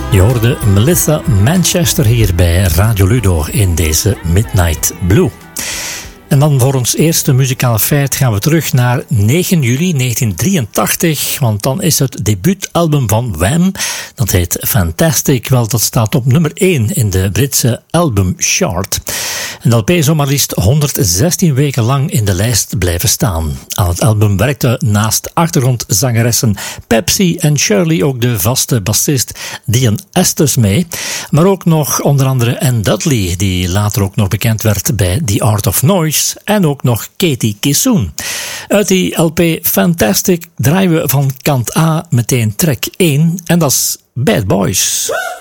Je hoorde Melissa Manchester hier bij Radio Ludo in deze Midnight Blue. En dan voor ons eerste muzikale feit gaan we terug naar 9 juli 1983, want dan is het debuutalbum van Wham. Dat heet Fantastic, wel dat staat op nummer 1 in de Britse albumchart. En de LP is maar liefst 116 weken lang in de lijst blijven staan. Aan het album werkte naast achtergrondzangeressen Pepsi en Shirley ook de vaste bassist Dion Estes mee. Maar ook nog onder andere Ann Dudley, die later ook nog bekend werd bij The Art of Noise. En ook nog Katie Kissoon. Uit die LP Fantastic draaien we van kant A meteen track 1. En dat is Bad Boys.